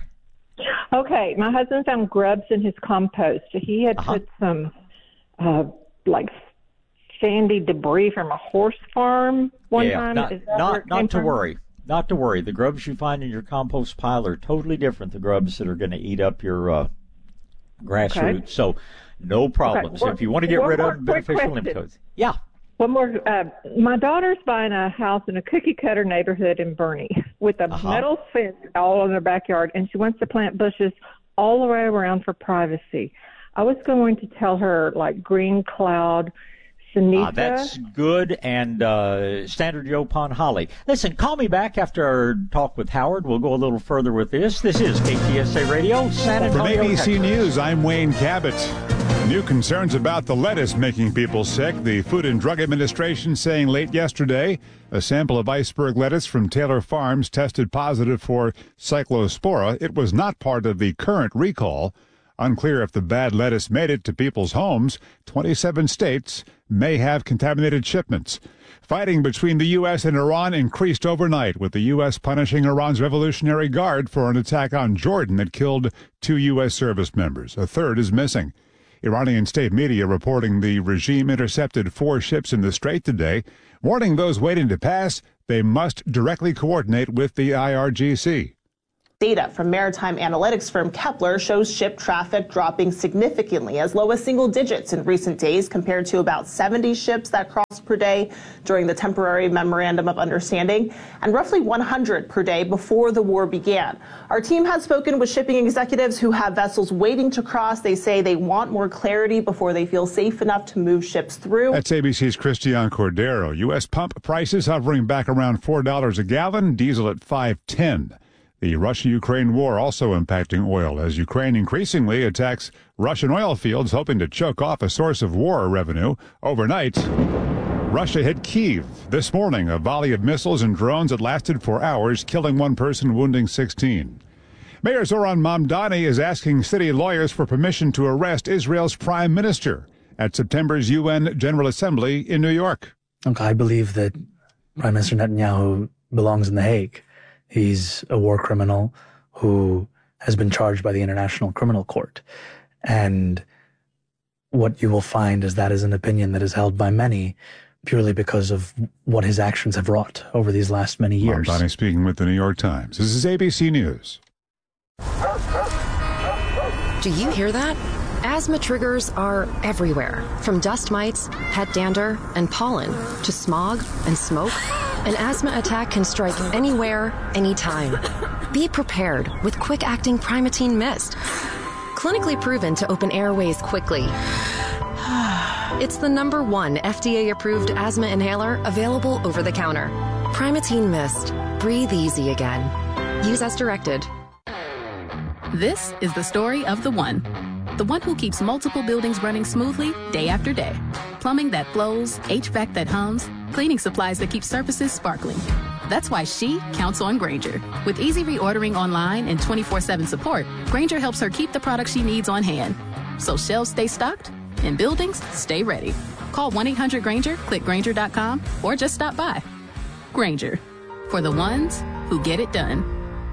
Okay, my husband found grubs in his compost. He had uh-huh. put some, uh, like, sandy debris from a horse farm one yeah, time. Not, Is that not, not to from? worry. Not to worry. The grubs you find in your compost pile are totally different than the grubs that are going to eat up your uh, grass okay. roots. So, no problems. Okay. If you want to get one rid more of beneficial nematodes. Yeah. One more. Uh, my daughter's buying a house in a cookie-cutter neighborhood in Bernie with a uh-huh. metal fence all in their backyard, and she wants to plant bushes all the way around for privacy. I was going to tell her, like, green cloud, Sinisa. Uh, that's good, and uh, standard Yopon holly. Listen, call me back after our talk with Howard. We'll go a little further with this. This is K T S A Radio, San Antonio, From A B C Texas. News, I'm Wayne Cabot. New concerns about the lettuce making people sick. The Food and Drug Administration saying late yesterday a sample of iceberg lettuce from Taylor Farms tested positive for cyclospora. It was not part of the current recall. Unclear if the bad lettuce made it to people's homes. twenty-seven states may have contaminated shipments. Fighting between the U S and Iran increased overnight, with the U S punishing Iran's Revolutionary Guard for an attack on Jordan that killed two U S service members. A third is missing. Iranian state media reporting the regime intercepted four ships in the Strait today, warning those waiting to pass they must directly coordinate with the I R G C. Data from maritime analytics firm Kepler shows ship traffic dropping significantly, as low as single digits in recent days, compared to about seventy ships that crossed per day during the temporary memorandum of understanding, and roughly one hundred per day before the war began. Our team has spoken with shipping executives who have vessels waiting to cross. They say they want more clarity before they feel safe enough to move ships through. That's A B C's Christian Cordero. U S pump prices hovering back around four dollars a gallon, diesel at five ten. The Russia-Ukraine war also impacting oil, as Ukraine increasingly attacks Russian oil fields, hoping to choke off a source of war revenue. Overnight, Russia hit Kyiv. This morning, a volley of missiles and drones that lasted for hours, killing one person, wounding sixteen. Mayor Zoran Mamdani is asking city lawyers for permission to arrest Israel's prime minister at September's U N General Assembly in New York. Look, I believe that Prime Minister Netanyahu belongs in The Hague. He's a war criminal who has been charged by the International Criminal Court. And what you will find is that is an opinion that is held by many purely because of what his actions have wrought over these last many years. Mamdani speaking with the New York Times. This is A B C News. Do you hear that? Asthma triggers are everywhere, from dust mites, pet dander, and pollen, to smog and smoke. An asthma attack can strike anywhere, anytime. Be prepared with quick-acting Primatene Mist. Clinically proven to open airways quickly. It's the number one F D A-approved asthma inhaler available over the counter. Primatene Mist. Breathe easy again. Use as directed. This is the story of the one. The one who keeps multiple buildings running smoothly day after day. Plumbing that flows, H V A C that hums, cleaning supplies that keep surfaces sparkling. That's why she counts on Grainger. With easy reordering online and twenty-four seven support, Grainger helps her keep the products she needs on hand. So shelves stay stocked and buildings stay ready. Call one eight hundred Grainger, click Grainger dot com, or just stop by. Grainger, for the ones who get it done.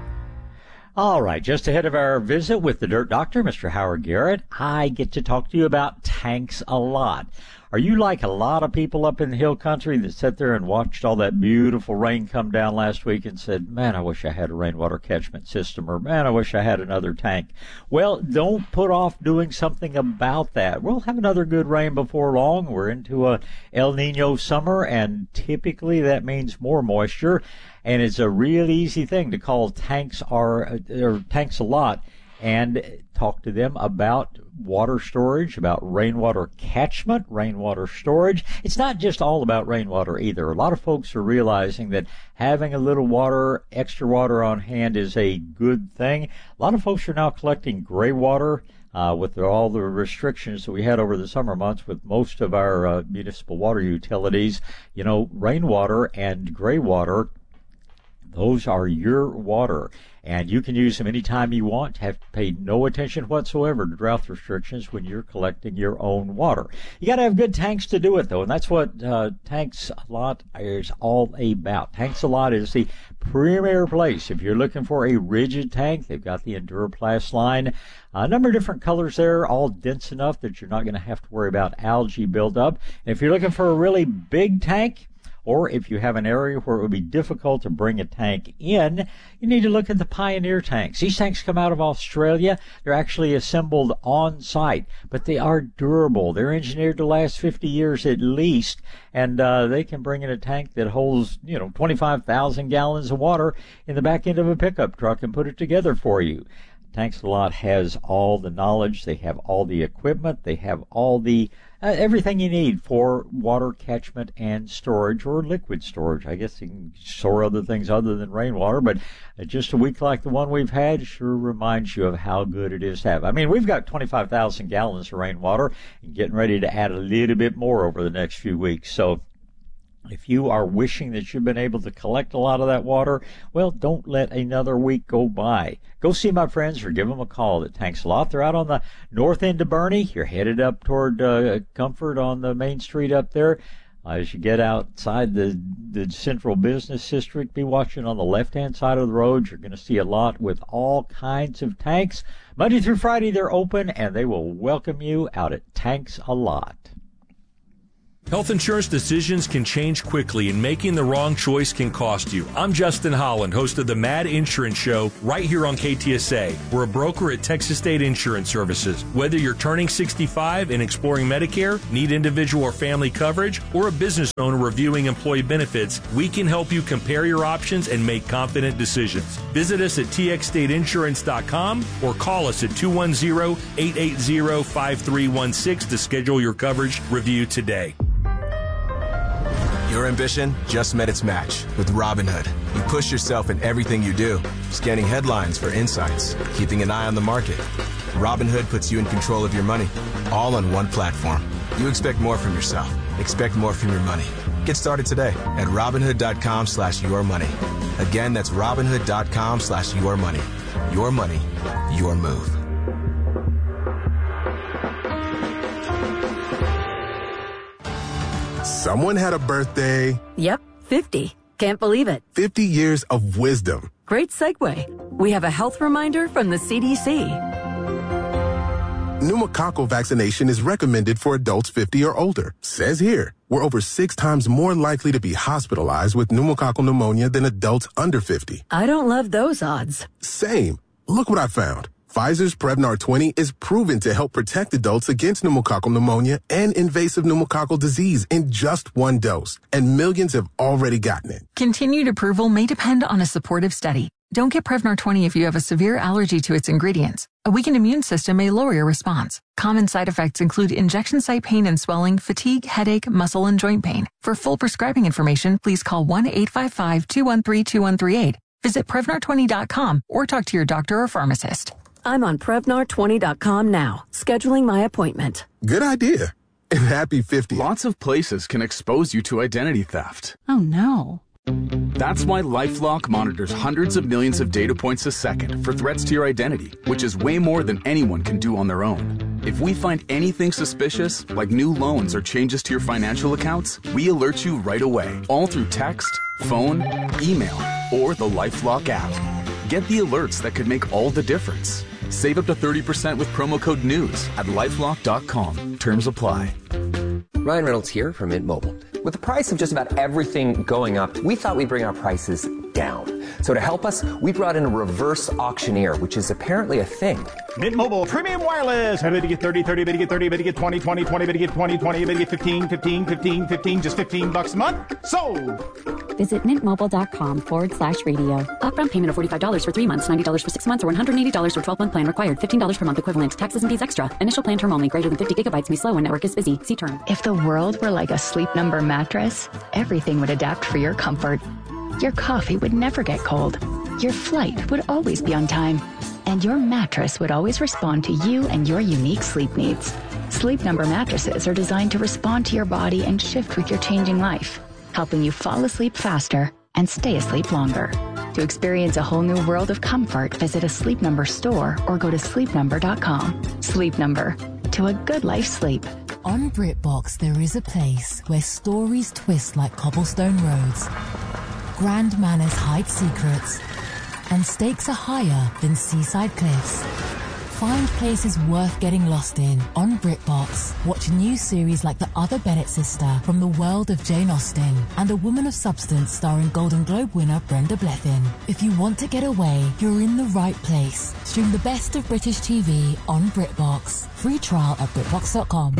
All right, just ahead of our visit with the Dirt Doctor, Mister Howard Garrett, I get to talk to you about tanks a lot. Are you like a lot of people up in the hill country that sat there and watched all that beautiful rain come down last week and said, man, I wish I had a rainwater catchment system, or man, I wish I had another tank? Well, don't put off doing something about that. We'll have another good rain before long. We're into a El Nino summer, and typically that means more moisture. And it's a real easy thing to call tanks or, or tanks a lot and talk to them about water storage, about rainwater catchment, rainwater storage. It's not just all about rainwater either. A lot of folks are realizing that having a little water, extra water on hand is a good thing. A lot of folks are now collecting gray water. Uh, with all the restrictions that we had over the summer months with most of our uh, municipal water utilities, you know, rainwater and gray water, those are your water, and you can use them anytime you want. Have to pay no attention whatsoever to drought restrictions when you're collecting your own water. You got to have good tanks to do it, though, and that's what uh, Tanks A Lot is all about. Tanks A Lot is the premier place if you're looking for a rigid tank. They've got the Enduraplast line, a number of different colors there, all dense enough that you're not going to have to worry about algae buildup. And if you're looking for a really big tank, or if you have an area where it would be difficult to bring a tank in, you need to look at the Pioneer tanks. These tanks come out of Australia. They're actually assembled on site, but they are durable. They're engineered to last fifty years at least, and uh, they can bring in a tank that holds, you know, twenty-five thousand gallons of water in the back end of a pickup truck and put it together for you. Tanks A Lot has all the knowledge. They have all the equipment. They have all the uh, everything you need for water catchment and storage, or liquid storage. I guess you can store other things other than rainwater, but uh, just a week like the one we've had sure reminds you of how good it is to have. I mean, we've got twenty-five thousand gallons of rainwater and getting ready to add a little bit more over the next few weeks. So If you are wishing that you've been able to collect a lot of that water, well, don't let another week go by. Go see my friends or give them a call at Tanks a Lot. They're out on the north end of Bernie. You're headed up toward uh, Comfort on the main street up there. Uh, as you get outside the, the central business district, be watching on the left-hand side of the road. You're going to see a lot with all kinds of tanks. Monday through Friday, they're open, and they will welcome you out at Tanks a Lot. Health insurance decisions can change quickly, and making the wrong choice can cost you. I'm Justin Holland, host of the Mad Insurance Show, right here on K T S A. We're a broker at Texas State Insurance Services. Whether you're turning sixty-five and exploring Medicare, need individual or family coverage, or a business owner reviewing employee benefits, we can help you compare your options and make confident decisions. Visit us at T X state insurance dot com or call us at two one zero, eight eight zero, five three one six to schedule your coverage review today. Your ambition just met its match with Robinhood. You push yourself in everything you do, scanning headlines for insights, keeping an eye on the market. Robinhood puts you in control of your money, all on one platform. You expect more from yourself. Expect more from your money. Get started today at Robinhood.com slash your money. Again, that's Robinhood.com slash your money. Your money, your move. Someone had a birthday. Yep, fifty. Can't believe it. fifty years of wisdom. Great segue. We have a health reminder from the C D C. Pneumococcal vaccination is recommended for adults fifty or older. Says here, we're over six times more likely to be hospitalized with pneumococcal pneumonia than adults under fifty. I don't love those odds. Same. Look what I found. Pfizer's Prevnar twenty is proven to help protect adults against pneumococcal pneumonia and invasive pneumococcal disease in just one dose, and millions have already gotten it. Continued approval may depend on a supportive study. Don't get Prevnar twenty if you have a severe allergy to its ingredients. A weakened immune system may lower your response. Common side effects include injection site pain and swelling, fatigue, headache, muscle, and joint pain. For full prescribing information, please call one eight five five, two one three, two one three eight. Visit Prevnar twenty dot com or talk to your doctor or pharmacist. I'm on Prevnar twenty dot com now, scheduling my appointment. Good idea. And happy fifty. Lots of places can expose you to identity theft. Oh, no. That's why LifeLock monitors hundreds of millions of data points a second for threats to your identity, which is way more than anyone can do on their own. If we find anything suspicious, like new loans or changes to your financial accounts, we alert you right away, all through text, phone, email, or the LifeLock app. Get the alerts that could make all the difference. Save up to thirty percent with promo code NEWS at lifelock dot com. Terms apply. Ryan Reynolds here from Mint Mobile. With the price of just about everything going up, we thought we'd bring our prices down. So to help us, we brought in a reverse auctioneer, which is apparently a thing. Mint Mobile Premium Wireless. How about you get thirty, thirty, bet you get thirty, bet you get twenty, twenty, twenty, bet you get twenty, twenty, bet you get fifteen, fifteen, fifteen, fifteen, just fifteen bucks a month? Sold! Visit mintmobile.com forward slash radio. Upfront payment of forty-five dollars for three months, ninety dollars for six months, or one hundred eighty dollars for twelve-month plan required. fifteen dollars per month equivalent. Taxes and fees extra. Initial plan term only. Greater than fifty gigabytes may slow when network is busy. See term. If the world were like a Sleep Number mattress, everything would adapt for your comfort. Your coffee would never get cold. Your flight would always be on time. And your mattress would always respond to you and your unique sleep needs. Sleep Number mattresses are designed to respond to your body and shift with your changing life, helping you fall asleep faster and stay asleep longer. To experience a whole new world of comfort, visit a Sleep Number store or go to sleep number dot com. Sleep Number. To a good life sleep. On BritBox, there is a place where stories twist like cobblestone roads. Grand manners hide secrets, and stakes are higher than seaside cliffs. Find places worth getting lost in on BritBox. Watch new series like The Other Bennett Sister from the world of Jane Austen and A Woman of Substance starring Golden Globe winner Brenda Blethyn. If you want to get away, you're in the right place. Stream the best of British T V on BritBox. Free trial at britbox dot com.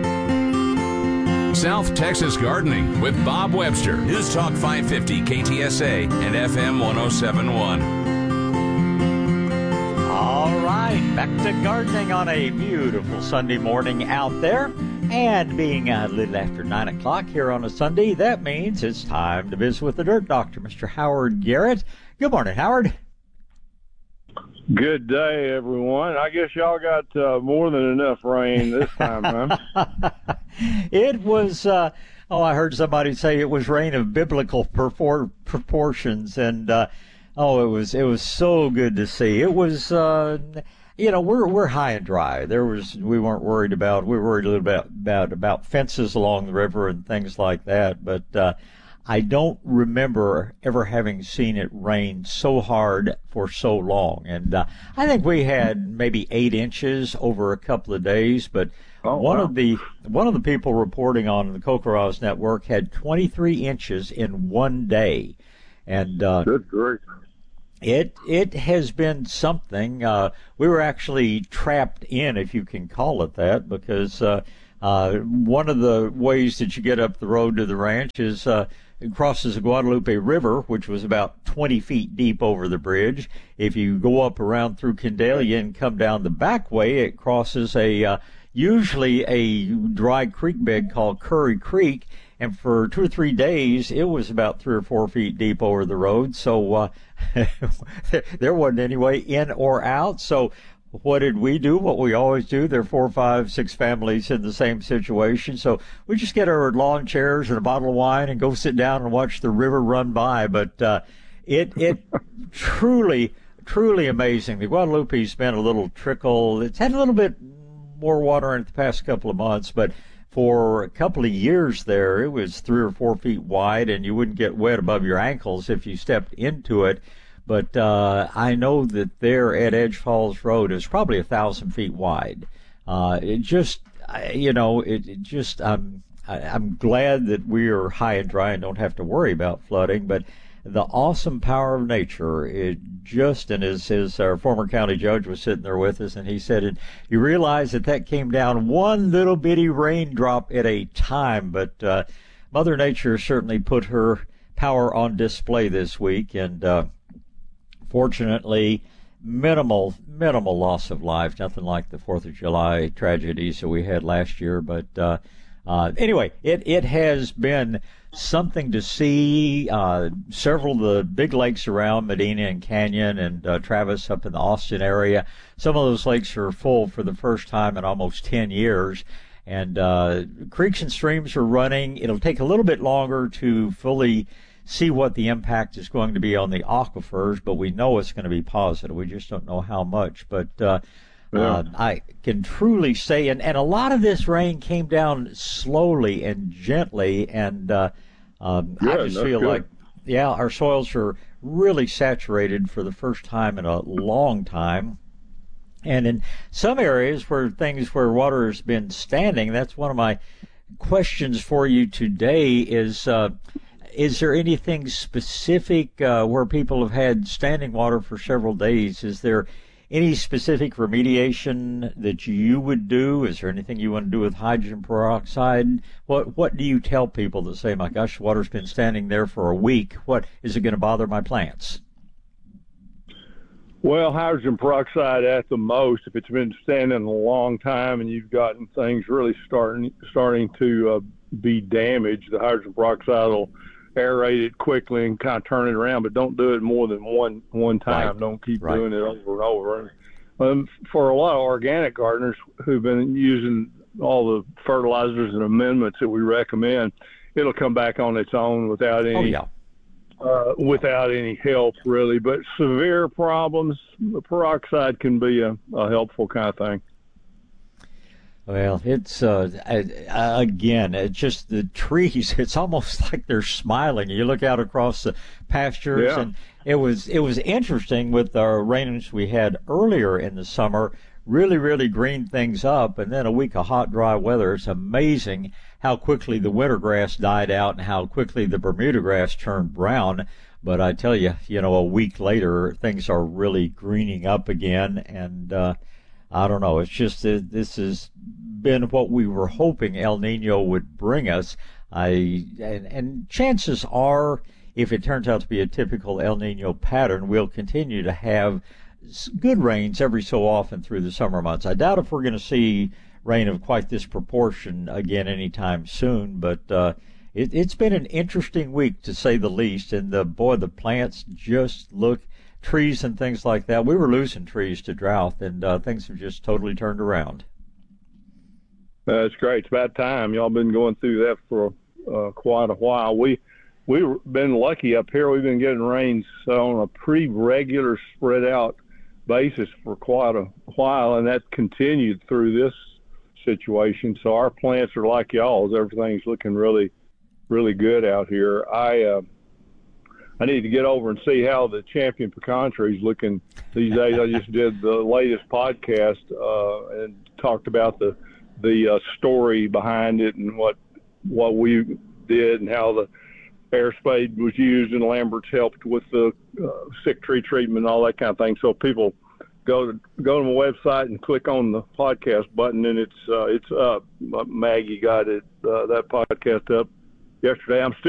South Texas Gardening with Bob Webster. News Talk five fifty K T S A and F M one oh seven point one. All right, back to gardening on a beautiful Sunday morning out there. And being a little after nine o'clock here on a Sunday, that means it's time to visit with the Dirt Doctor, Mister Howard Garrett. Good morning, Howard. Good day, everyone. I guess y'all got uh, more than enough rain this time, huh? It was, uh, oh, I heard somebody say it was rain of biblical propor- proportions, and uh, oh, it was it was so good to see. It was, uh, you know, we're we're high and dry. There was we weren't worried about we were worried a little bit about about fences along the river and things like that, but. Uh, I don't remember ever having seen it rain so hard for so long. And uh, I think we had maybe eight inches over a couple of days, but oh, one wow. of the one of the people reporting on the Kokoros network had twenty-three inches in one day. And uh, good grief. It it has been something. Uh, we were actually trapped in, if you can call it that, because uh, uh, one of the ways that you get up the road to the ranch is uh, it crosses the Guadalupe River, which was about twenty feet deep over the bridge. If you go up around through Candelia and come down the back way, it crosses a uh, usually a dry creek bed called Curry Creek. And for two or three days, it was about three or four feet deep over the road. So uh, there wasn't any way in or out. So what did we do? What we always do. There are four, five, six families in the same situation. So we just get our lawn chairs and a bottle of wine and go sit down and watch the river run by. But uh, it it truly, truly amazing. The Guadalupe's been a little trickle. It's had a little bit more water in it the past couple of months, but for a couple of years there, it was three or four feet wide, and you wouldn't get wet above your ankles if you stepped into it. But uh, I know that there at Edge Falls Road is probably a thousand feet wide. Uh, it just, you know, it, it just, um, I, I'm glad that we are high and dry and don't have to worry about flooding. But the awesome power of nature, it just, and as, as our former county judge was sitting there with us, and he said, and you realize that that came down one little bitty raindrop at a time. But uh, Mother Nature certainly put her power on display this week, and uh, fortunately, minimal, minimal loss of life, nothing like the fourth of July tragedies that we had last year. But uh, uh, anyway, it, it has been something to see. Uh, several of the big lakes around Medina and Canyon and uh, Travis up in the Austin area, some of those lakes are full for the first time in almost ten years. And uh, creeks and streams are running. It'll take a little bit longer to fully see what the impact is going to be on the aquifers, but we know it's going to be positive. We just don't know how much. But uh, yeah. uh, I can truly say, and, and a lot of this rain came down slowly and gently, and uh, um, yeah, I just feel good. like, yeah, our soils are really saturated for the first time in a long time. And in some areas where things where water has been standing, that's one of my questions for you today is, uh, is there anything specific uh, where people have had standing water for several days? Is there any specific remediation that you would do? Is there anything you want to do with hydrogen peroxide? What What do you tell people that say, my gosh, water's been standing there for a week. What is it going to bother my plants? Well, hydrogen peroxide at the most, if it's been standing a long time and you've gotten things really starting starting to uh, be damaged, the hydrogen peroxide will aerate it quickly and kind of turn it around, but don't do it more than one one time. Right. Don't keep right. doing it over and over. And um, for a lot of organic gardeners who've been using all the fertilizers and amendments that we recommend, it'll come back on its own without any. Oh, yeah. Uh, without any help, really. But severe problems, the peroxide can be a, a helpful kind of thing. Well, it's, uh, again, it's just the trees, it's almost like they're smiling. You look out across the pastures, yeah. and it was it was interesting with our rains we had earlier in the summer, really, really greened things up, and then a week of hot, dry weather. It's amazing how quickly the winter grass died out and how quickly the Bermuda grass turned brown. But I tell you, you know, a week later, things are really greening up again. And uh, I don't know, it's just that this has been what we were hoping El Nino would bring us. I and, and chances are, if it turns out to be a typical El Nino pattern, we'll continue to have good rains every so often through the summer months. I doubt if we're going to see rain of quite this proportion again anytime soon, but uh, it, it's been an interesting week to say the least. And the boy, the plants just look, trees and things like that. We were losing trees to drought, and uh, things have just totally turned around. That's great. It's about time. Y'all been going through that for uh, quite a while. We we've been lucky up here. We've been getting rains on a pretty regular, spread out basis for quite a while, and that continued through this situation. So our plants are like y'all's. Everything's looking really, really good out here. I uh, I need to get over and see how the Champion pecan tree is looking these days. I just did the latest podcast uh, and talked about the the uh, story behind it and what what we did and how the air spade was used and Lambert's helped with the uh, sick tree treatment and all that kind of thing. So people go to go to my website and click on the podcast button, and it's uh, it's up. Maggie got it uh, that podcast up yesterday. I'm still